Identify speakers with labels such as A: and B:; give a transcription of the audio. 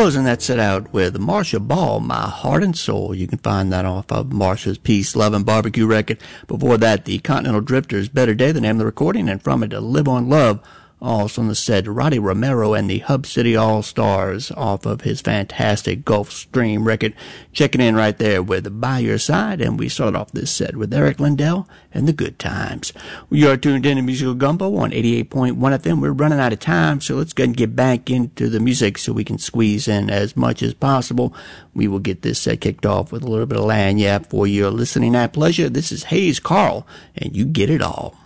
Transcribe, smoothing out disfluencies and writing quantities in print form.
A: closing that set out with Marsha Ball, My Heart and Soul. You can find that off of Marsha's Peace, Love, and Barbecue record. Before that, the Continental Drifters, Better Day, the name of the recording, and from it, To Live on Love. Also on the set, Roddy Romero and the Hub City All-Stars off of his fantastic Gulf Stream record. Checking in right there with By Your Side, and we started off this set with Eric Lindell and The Good Times. We are tuned in to Musical Gumbo on 88.1 FM. We're running out of time, so let's go ahead and get back into the music so we can squeeze in as much as possible. We will get this set kicked off with a little bit of Lagniappe for your listening at pleasure. This is Hayes Carl, and you get it all.